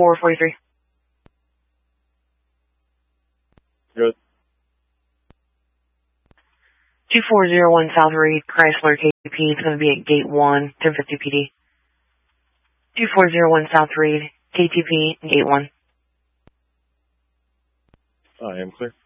443. Good. 2401 South Reed, Chrysler KTP. It's going to be at Gate 1, 1050 PD. 2401 South Reed, KTP, Gate 1. I am clear.